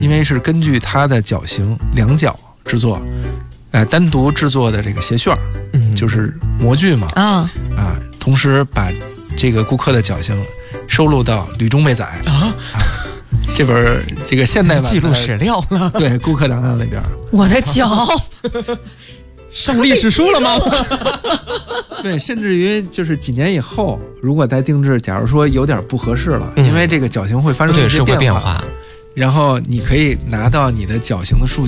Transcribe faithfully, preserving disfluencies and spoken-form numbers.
因为是根据它的脚型量角制作，呃，单独制作的这个鞋楦，嗯，就是模具嘛，啊啊，同时把这个顾客的脚型收录到《吕中妹仔》啊。这本这个现代版记录史料了， 对，顾客档案里边， 我的脚上历史书了吗？ 对，甚至于就是几年以后，如果再定制，假如说有点不合适了，嗯、因为这个脚型会发生一些变化， 变化， 然后你可以拿到你的脚型的数据。